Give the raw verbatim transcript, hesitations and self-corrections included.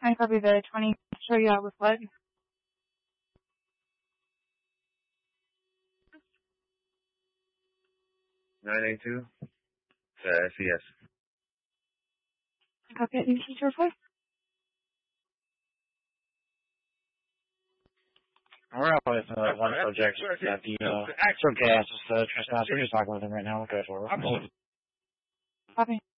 I copy the twenty. Show you out with what? nine eight two. Uh, S E S. Copy it. You can reply. We're out with uh, one subject that the uh, actual gas is the trespass. We're just talking with him right now. We'll go forward. Copy.